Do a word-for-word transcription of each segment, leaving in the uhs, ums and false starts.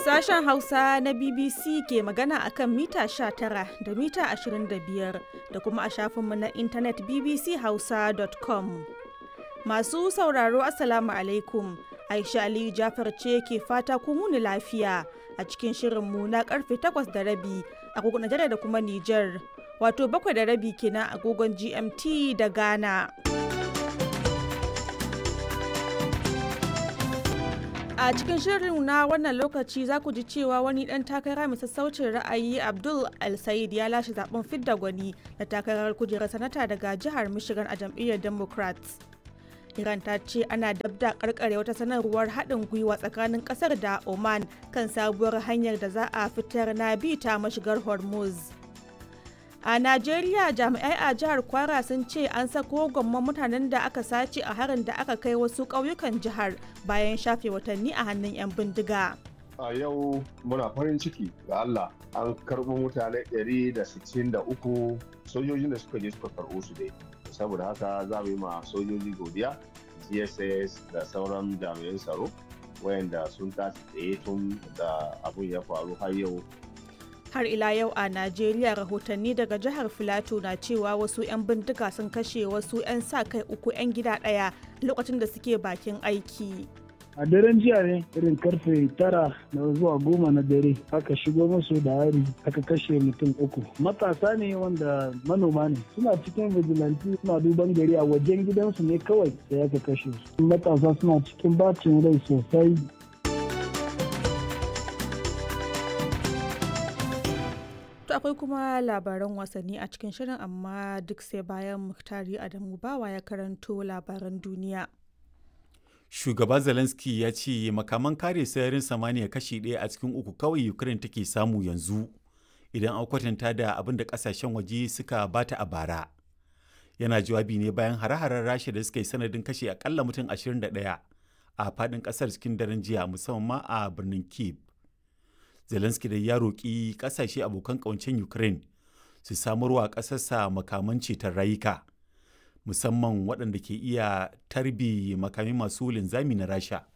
Sashen Hausa na B B C ke magana akan mita sha tara da mita ashirin da biyar da kuma a shafinmu na intanet b b c hausa dot com. Masu sauraro Assalamu alaikum. Aisha Aliyu Jafar ce ke fata kun wuni lafiya a cikin shirinmu na karfe takwas da rabi agogon Najeriya da kuma Nijar. Wato bakwai da rabi kenan agogon G M T da Ghana. A cikin shirin na wannan lokaci za ku ji cewa wani dan takara mai sassaucin ra'ayi Abdul El-Sayed ya lashe zaben fidda gwani na takarar kujerar sanata daga jihar Michigan a jam'iyyar Democrats. Iran ta ce ana dabda karkare wata sanarwar haɗin gwiwa tsakanin ƙasar da Oman kan sabuwar hanyar da za a fitar na bi ta mashigar Hormuz. A Najeriya jami'ai a jihar Kwara sun ce an sako gwamman mutanen da aka sace a harin da aka kai wasu ƙauyukan jihar bayan shafe watanni a hannun 'yan bindiga. A yau muna farin ciki ga Allah an karɓo mutane ɗari da sittin da uku sojojin da suka je suka karɓo su dai. Saboda haka za mu yi ma sojoji godiya, G S S da sauran jami'an tsaro wayanda sun tashi tsaye tun da abun ya faru har yau. Har ila yau a Najeriya rahotanni daga jihar Filato na cewa wasu 'yan bindiga sun kashe wasu 'yan sa kai uku 'yan gida ɗaya lokacin da suke bakin aiki. A daren jiya ne irin karfe tara na zuwa goma na dare aka shigo musu da hari aka kashe mutum uku. Matasa ne wanda manoma ne suna cikin vigilante suna duban gari a wajen gidansu ne kawai sai aka kashe su. Matasa suna cikin bacin rai sosai. Akwai kuma labaran wasanni a cikin shirin amma duk sai bayan Muhtari Adamu Bawa ya karanto labaran duniya. Shugaba Zelensky ya ce makaman kare sararin samaniya kashi ɗaya a cikin uku kawai Ukraine take samu yanzu idan an kwatanta da abin da kasashen waje suka bata a bara. Yana jawabi ne bayan hare-haren Rasha da suka yi sanadin kashe akalla mutum ashirin da ɗaya a faɗin ƙasar cikin daren jiya musamman ma a birnin Kyiv. Zelensky da ya roƙi ƙasashe abokan ƙawancen Ukraine su samarwa ƙasarsa makaman ceton rayuka, musamman waɗanda ke iya tarbi makami masu linzami na Rasha.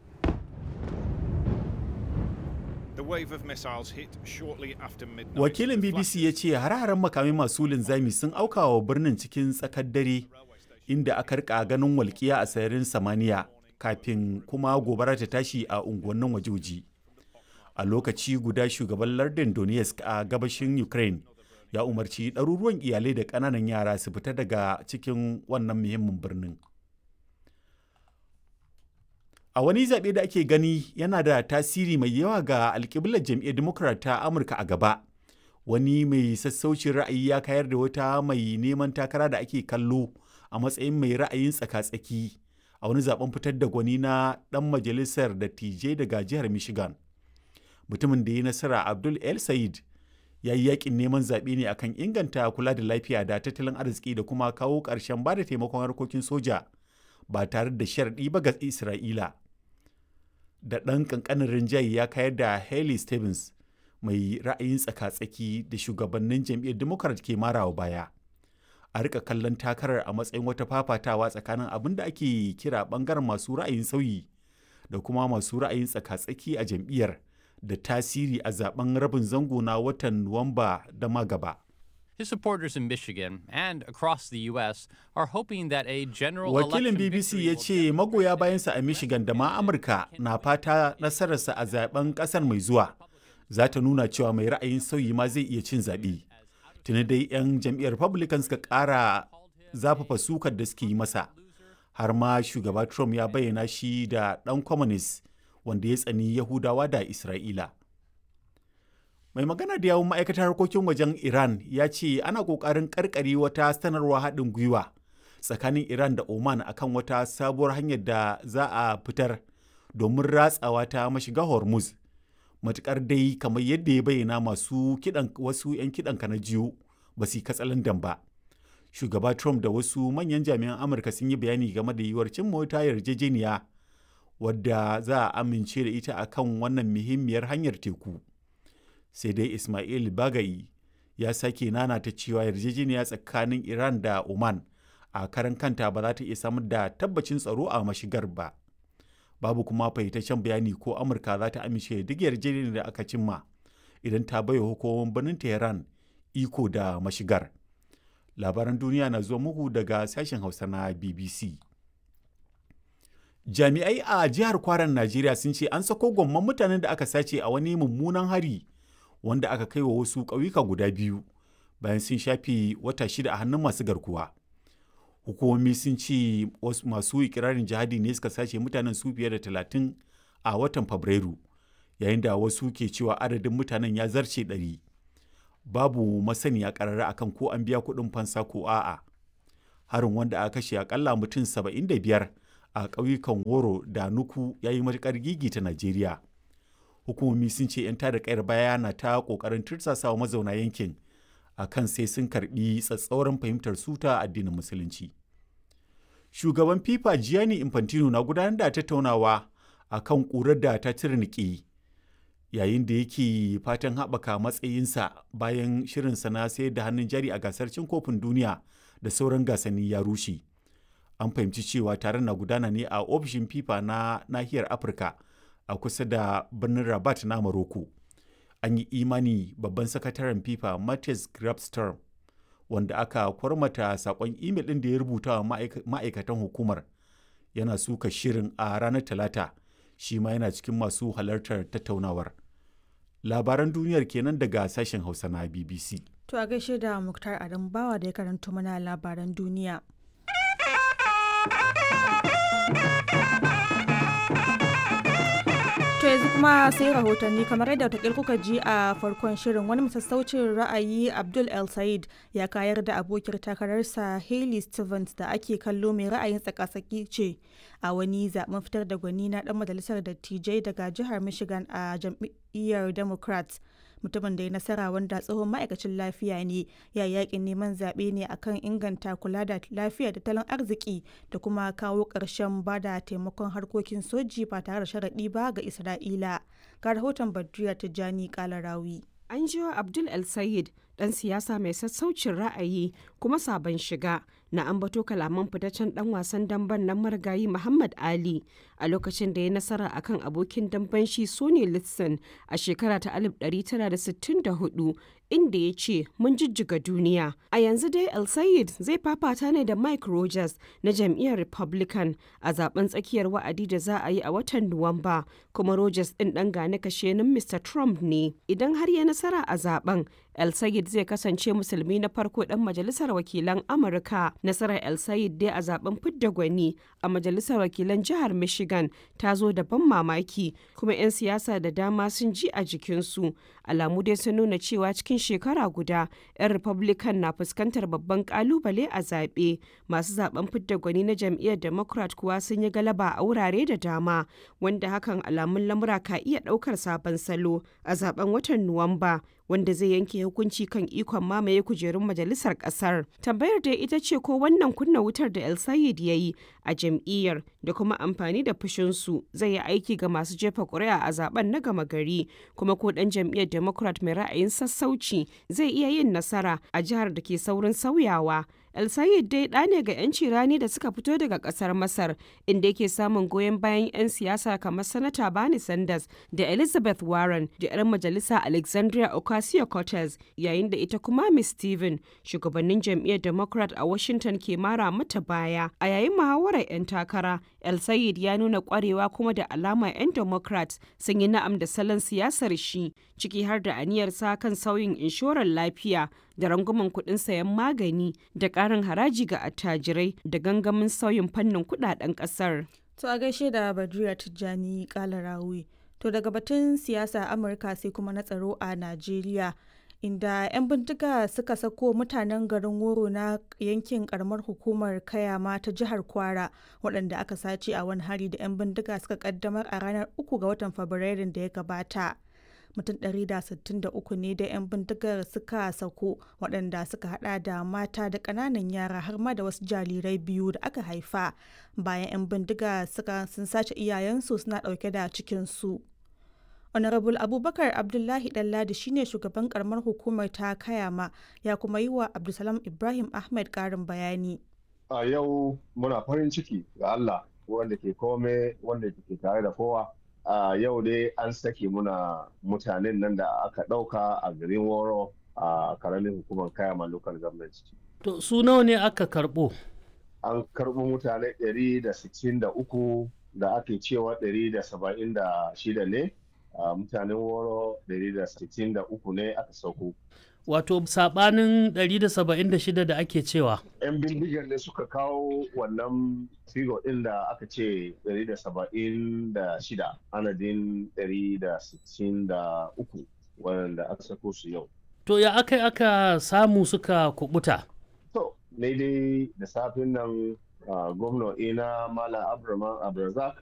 Wakilin B B C ya ce hare-haren makami masu linzami sun auka wa birnin cikin tsakar dare inda aka rika ganin walƙiya a sararin samaniya kafin kuma gobara ta tashi a unguwannin wajoji. A lokaci guda shugaban lardin Donetsk a gabashin Ukraine ya umarci ɗaruruwan iyalai da ƙananan yara su fita daga cikin wannan muhimmin birnin. A wani zaɓe da ake gani yana da tasiri mai yawa ga alƙiblar jam'iyyar Democrat ta Amurka a gaba, wani mai sassaucin ra'ayi ya kayar da wata mai neman takara da ake kallo a matsayin mai ra'ayin tsaka-tsaki a wani zaben fitar da gwani na ɗan majalisar dattijai daga jihar Michigan. Mutumin da ya nasara Abdul El-Sayed ya yi yakin neman zaɓe ne akan inganta kula da lafiya da tattalin arziki da kuma kawo ƙarshen ba da taimakon harkokin soja ba tare da sharaɗi ba ga Isra'ila. Da ɗan ƙanƙanin rinjaye ya kayar da Haley Stevens mai ra'ayin tsaka-tsaki da shugabannin jam'iyyar Democrat ke marawa baya. A rika kallon takarar a matsayin wata fafatawa tsakanin abin da ake kira ɓangaren masu ra'ayin sauyi da kuma masu ra'ayin tsaka-tsaki a jam'iyyar. Da tasiri a zaben rabin zango na watan Nuwamba da magaba. His supporters in Michigan and across the U S are hoping that a general Wakilin B B C ya ce magoya bayansa a Michigan da ma Amurka na fata nasararsa a zaben kasar mai zuwa za ta nuna cewa mai ra'ayin sauyi ma zai iya cin zaɓe. Tuni dai 'yan jam'iyyar Republican suka ƙara zafafa sukar da suke yi masa. Har ma shugaba Trump ya bayyana shi da ɗan communist wanda ya tsani Yahudawa da Isra'ila. Mai magana da yawun ma'aikatar harkokin wajen Iran ya ce ana ƙoƙarin ƙarƙare wata sanarwa haɗin gwiwa tsakanin Iran da Oman akan wata sabuwar hanyar da za a fitar domin ratsawa ta mashiga Hormuz. Matuƙar dai kamar yadda ya bayyana masu kiɗan wasu 'yan kiɗan na jiyo ba su yi katsalandan ba. Shugaba Trump da wasu manyan jami'an Amurka sun yi bayani game da yiwuwar cin mota yarjejeniya wadda za a amince da ita akan wannan muhimmiyar hanyar teku. Sai dai Ismail Bagai ya sake nanata cewa yarjejeniya tsakanin Iran da Oman a karan kanta ba za ta iya samar da tabbacin tsaro a mashigar ba. babu kuma fahimtaccen bayani ko amurka za ta amince duk yarjejeniyar da aka cimma idan ta baiwa hukumomin birnin tehran iko da mashigar. Labaran duniya na zuwa muku daga sashen hausa na B B C. Jami'ai a jihar Kwaran Najeriya sun ce an sako gwamman mutanen da aka sace a wani mummunan hari wanda aka kai wa wasu ƙauyuka guda biyu bayan sun shafe wata shida a hannun masu garkuwa. Hukumomi sun ce masu ikirarin jihadi ne suka sace mutanen su fiye da talatin a watan Fabrairu, yayin da wasu ke cewa adadin mutanen ya zarce ɗari. Babu masaniya ƙarara akan ko an biya kuɗin fansa ko a'a. Harin wanda aka kashe akalla mutum saba'in da biyar a ƙauyukan Woro da Nuku ya yi matuƙar gigita Najeriya. Hukumomi sun ce 'yan tada kayar baya na ta ƙoƙarin tursasawa mazauna yankin a kan sai sun karɓi tsatsauran fahimtar su ta addinin Musulunci. Shugaban FIFA Gianni Infantino na gudanar da tattaunawa a kan ƙurar da ta tirniƙe yayin da yake fatan haɓaka matsayinsa bayan shirinsa na sayar da hannun jari a gasar cin kofin duniya da sauran gasanni ya rushe. An fahimci cewa taron na gudana ne a ofishin FIFA na nahiyar Afirka a kusa da birnin Rabat na Morocco. An yi imani babban sakataren FIFA Matthias Grabstorm, wanda aka kwarmata sakon imel ɗin da ya rubuta wa ma'aikatan hukumar, yana suka shirin a ranar Talata, shi ma yana cikin masu halartar tattaunawar. Labaran duniyar kenan daga sashen Hausa na B B C. To a gaishe da Muktar Adam Bawa da ya karanto mana labaran duniya. To yanzu kuma sai rahotanni kamar yadda watakil kuka ji a farkon shirin wani masassaucin ra'ayi Abdul El Said ya kayar da abokiyar takararsa Hailey Stevens da ake kallo mai ra'ayin tsakasaki ce a wani zaben fitar da gwani na dan majalisar dattijai daga jihar Michigan a jam'iyyar Democrats. Mutumin da ya nasara wanda tsohon ma'aikacin lafiya ne ya yakin neman zaɓe ne akan inganta kula da lafiya da tattalin arziki da kuma kawo ƙarshen ba da taimakon harkokin soji ba tare da sharaɗi ba ga Isra'ila. Ga rahoton Badriya Tijjani Kalarawi. An jiwa Abdul El Sayed, ɗan siyasa mai sassaucin ra'ayi kuma sabon shiga, na ambato kalaman fitaccen ɗan wasan damben nan marigayi Muhammad Ali a lokacin da ya nasara akan abokin damben shi Sonny Liston a shekara ta alif ɗari tara da sittin da hudu, inda ya ce mun jijjiga duniya. A yanzu dai El Sayed zai fafata ne da Mike Rogers na jam'iyyar Republican a zaben tsakiyar wa'adi da za a yi a watan Nuwamba, kuma Rogers ɗin ɗan gane kashenin Mister Trump ne. Idan har ya nasara a zaben, El Sayed zai kasance musulmi na farko ɗan majalisar wakilan Amurka. Nasarar El Sayed dai a zaben fidda gwani a majalisar wakilan jihar Michigan ta zo da ban mamaki, kuma 'yan siyasa da dama sun ji a jikinsu. Alamu dai sun nuna cewa cikin shekara guda 'yan Republican na fuskantar babban kalubale a zaɓe. Masu zaben fidda gwani na jam'iyyar Democrat kuwa sun yi galaba a wurare da dama, wanda hakan alamun lamura ka iya ɗaukar sabon salo a zaben watan Nuwamba, wanda zai yanke hukunci kan ikon mamaye kujerun majalisar kasar. Tambayar da ita ce ko wannan kunna wutar da El Sayed ya yi a jam'iyyar da kuma amfani da fushinsu zai yi aiki ga masu jefa ƙuri'a a zaben na gama gari, kuma ko ɗan jam'iyyar Democrat mai ra'ayin sassauci zai iya yin nasara a jihar da ke saurin sauyawa. El Sayed dai ɗa ne ga 'yanci rani da suka fito daga ƙasar Masar, inda yake samun goyon bayan 'yan siyasa kamar Sanata Bernie Sanders da Elizabeth Warren da 'yar majalisa Alexandria Ocasio-Cortez, yayin da ita kuma Miss Steven, shugabannin jam'iyyar Democrat a Washington ke mara mata baya. A yayin muhawarar 'yan takara, El Sayed ya nuna ƙwarewa kuma da alama 'yan Democrat sun yi na'am da salon siyasar shi, ciki har da aniyarsa kan sauyin inshorar lafiya da rangwamen kuɗin sayan magani da ƙarin haraji ga attajirai da gangamin sauyin fannin kuɗaɗen ƙasar. To a gaishe da Badriya Tijjani Kalarawi. To daga batun siyasa Amurka sai kuma na tsaro a Najeriya, inda 'yan bindiga suka sako mutanen garin Woro na yankin karamar hukumar Kayama ta jihar Kwara waɗanda aka sace a wani hari da 'yan bindiga suka kaddamar a ranar uku ga watan Fabrairun da ya gabata. Mutum ɗari da sittin da uku ne da 'yan bindigar suka sako, waɗanda suka hada da mata da ƙananan yara har ma da wasu jarirai biyu da aka haifa bayan 'yan bindiga suka sun sace iyayensu suna ɗauke da cikinsu. Honorable Abubakar Abdullahi Ɗanladi shine shugaban karamar hukumar ta Kayama, ya kuma yi wa Abdulsalam Ibrahim Ahmed ƙarin bayani. A yau muna farin ciki ga Allah wanda ke kome wanda ke tare da kowa. Uh, yau dai an sake muna mutanen nan da aka ɗauka a garin Woro a uh, karamin hukumar Kayama local government. To su nawa ne aka karɓo? An karɓo mutane ɗari da sittin da uku da ake cewa ɗari da saba'in da shida ne, uh, mutanen Woro ɗari da sittin da uku ne aka sauko. Wato saɓanin ɗari da saba'in da shida da ake cewa. 'Yan bindigar ne suka kawo wannan figo ɗin da aka ce ɗari da saba'in da shida adadin ɗari da sittin da uku wanda aka sako su yau. To ya aka aka samu suka kubuta? To, ne dai da safin nan uh, gwamna ina Malam Abraman Abrazak